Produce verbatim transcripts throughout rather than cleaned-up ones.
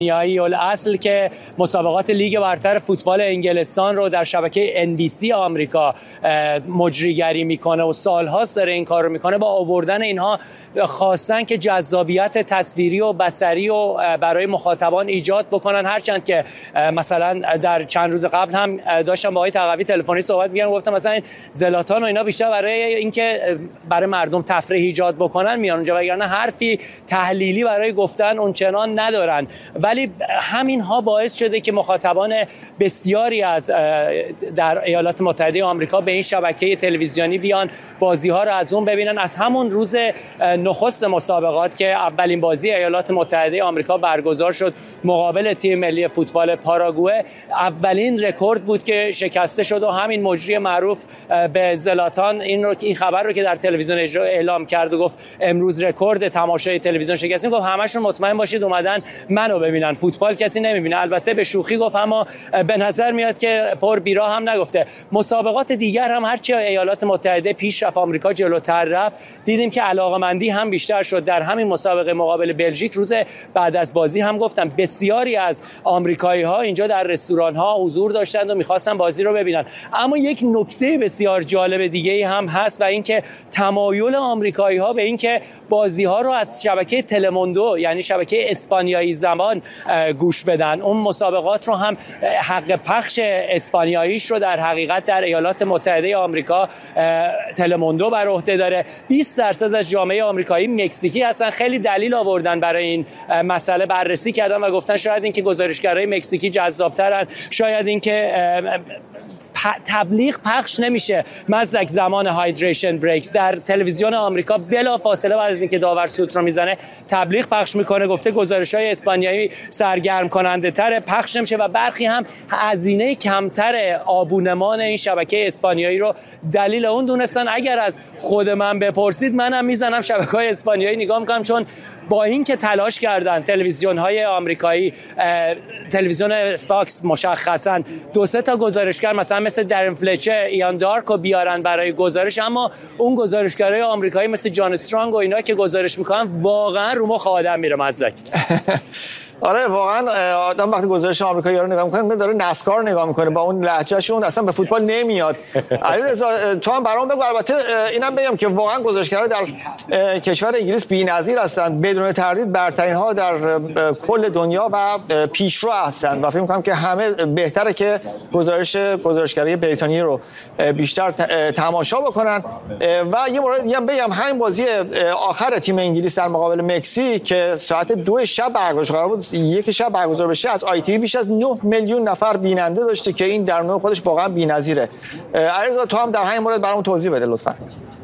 اسپانیایی الاصل که مسابقات لیگ برتر فوتبال انگلستان رو در شبکه ان بی سی آمریکا مجریگری میکنه و سالهاست داره این کار رو میکنه، با آوردن اینها خواستن که جذابیت تصویری و بصری و برای مخاطبان ایجاد بکنن. هرچند که مثلا در چند روز قبل هم داشتم با آقای تقوی تلفنی صحبت می‌کردم، گفتم مثلا زلاتان و اینا بیشتر برای اینکه برای مردم تفریح ایجاد بکنن میان اونجا، وگرنه حرفی تحلیلی برای گفتن اونچنان ندارن. ولی همین ها باعث شده که مخاطبان بسیاری از در ایالات متحده آمریکا به این شبکه تلویزیونی بیان، بازی ها رو از اون ببینن. از همون روز نخست مسابقات که اولین بازی ایالات متحده آمریکا برگزار شد مقابل تیم ملی فوتبال پاراگوئه، اولین رکورد بود که شکسته شد و همین مجری معروف به زلاتان این رو این خبر رو که در تلویزیون اعلام کرد و گفت امروز رکورد تماشای تلویزیون شکستیم، گفت همشون مطمئن باشید اومدن منو ببینن، فوتبال کسی نمیبینه. البته به شوخی گفت، اما به نظر میاد که پر بیرا هم نگفته. مسابقات دیگر هم هرچی ایالات متحده پیش رفت، آمریکا جلوتر رفت، دیدیم که علاقمندی هم بیشتر شد. در همین مسابقه مقابل بلژیک روز بعد از بازی هم گفتم بسیاری از آمریکایی ها اینجا در رستوران ها حضور داشتند و میخواستن بازی رو ببینن. اما یک نکته بسیار جالب دیگه هم هست و اینکه تمایل آمریکایی ها به اینکه بازی ها رو از شبکه تلموندو یعنی شبکه اسپانیایی زبان گوش بدن. اون مسابقات رو هم حق پخش اسپانیاییش رو در حقیقت در ایالات متحده آمریکا تلموندو بر عهده داره. بیست درصد از جامعه آمریکایی مکزیکی هستن. خیلی دلیل آوردن برای این مسئله، بررسی کردن و گفتن شاید این که گزارشگرای مکزیکی جذاب‌ترن، شاید این که تبلیغ پخش نمیشه. مزدک زمان هایدریشن بریک در تلویزیون آمریکا بلا فاصله بعد از اینکه داور سوت رو میزنه تبلیغ پخش میکنه. گفته گزارش‌های اسپانیایی سرگرم کننده تر پخش نمیشه و برخی هم هزینه کمتر آبونمان این شبکه اسپانیایی رو دلیل اون دونستن. اگر از خود من بپرسید منم میزنم شبکه‌های اسپانیایی نگاه میکنم، چون با اینکه تلاش کردن تلویزیون‌های آمریکایی، تلویزیون فاکس مشخصا دو سه تا گزارشگر مثلا مثل درن فلچر، ایان دارک رو بیارن برای گزارش، اما اون گزارشگرای آمریکایی مثل جان استرانگ و اینا که گزارش میکنن واقعا رو مخ آدم میره مزدک. آره واقعا آدم وقتی گزارش آمریکایی رو نگاه میکنه داره نسکار نگاه میکنه، با اون لهجهشون اصلا به فوتبال نمیاد. علیرضا تو هم برام بگو. البته اینم بگم که واقعا گزارشگرا در کشور انگلیس بی‌نظیر هستن، بدون تردید برترین ها در کل دنیا و پیشرو هستن و فکر میکنم که همه بهتره که گزارش گزارشگری بریتانیایی رو بیشتر تماشا بکنن. و یه مورد دیگه هم بگم، همین بازی آخر تیم انگلیس در مقابل مکزیک که ساعت دو شب برگزار بود، یک شب برگزار بشه، از آی تی وی بیش از نه میلیون نفر بیننده داشته که این در نوع خودش واقعا بی‌نظیره. علیرضا تو هم در همین مورد برام توضیح بده لطفاً.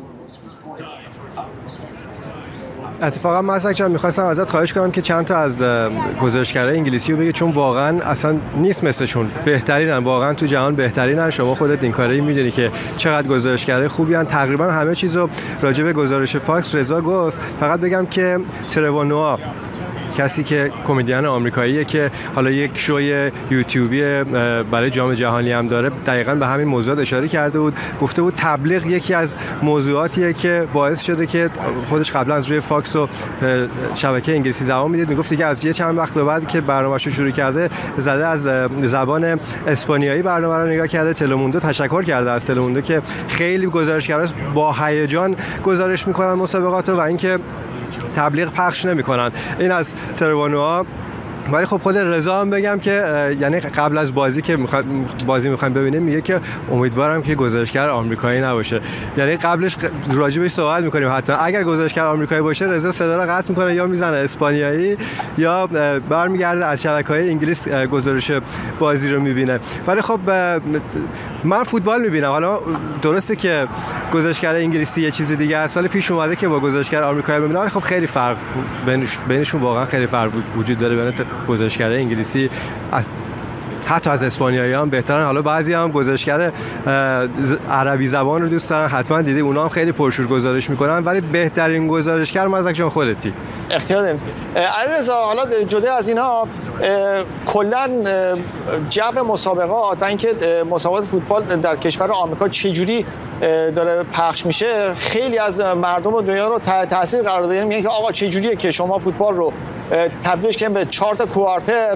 اتفاقا مثلا چون می‌خواستم ازت خواهش کنم که چند تا از گزارشگرای انگلیسی رو بگی، چون واقعا اصلا نیست مثلشون، بهترینن واقعا تو جهان بهترینن. شما خودت این کاری می‌دونی که چقدر گزارشگرای خوبی ان. تقریبا همه چیزو راجع به گزارش فاکس رضا گفت. فقط بگم که ترور نوآ، کسی که کمدین آمریکاییه که حالا یک شوی یوتیوبی برای جام جهانی هم داره، دقیقاً به همین موضوعات اشاره کرده بود. گفته بود تبلیغ یکی از موضوعاتیه که باعث شده که خودش قبلا از روی فاکس و شبکه انگلیسی زبان میدید. میگفت دیگه از یه چند وقت به بعد که برنامه‌شو شروع کرده زده از زبان اسپانیایی برنامه رو نگاه کرده. تلموندو تشکر کرده از تلموندو که خیلی گزارشگرا با هیجان گزارش میکنن مسابقات و اینکه تبلیغ پخش نمی‌کنن. این از تروانوها. ولی خب خود رضا هم بگم که یعنی قبل از بازی که میخواد بازی میخوایم ببینیم میگه که امیدوارم که گزارشگر آمریکایی نباشه. یعنی قبلش راجع بهش صحبت میکنیم، حتی اگر گزارشگر آمریکایی باشه رضا صدا رو قطع میکنه یا میزنه اسپانیایی یا برمیگرده از شبکه‌های انگلیس گزارش بازی رو میبینه. ولی خب من فوتبال میبینم. حالا درسته که گزارشگر انگلیسی یه چیز دیگه است، ولی پیش اومده که با گزارشگر آمریکایی ببینم. ولی خب خیلی فرق بینشون واقعا خیلی فرق وجود داره. بین گزارشگرای انگلیسی از حتی از اسپانیایی هم بهترن. حالا بعضی هم گزارشگر عربی زبان رو دوست دارن، حتما دیدی اونا هم خیلی پرشور گزارش میکنن، ولی بهترین گزارشگر مزدک جان خودتی. اختیار دارید. علیرضا حالا جدا از اینا کلا جو مسابقات و اینکه مسابقات فوتبال در کشور آمریکا چجوری داره پخش میشه، خیلی از مردم دنیا رو تحت تاثیر قرار دادن. میگن که آقا چجوریه که شما فوتبال رو تبدیلش کنیم به چهار تا کوارتر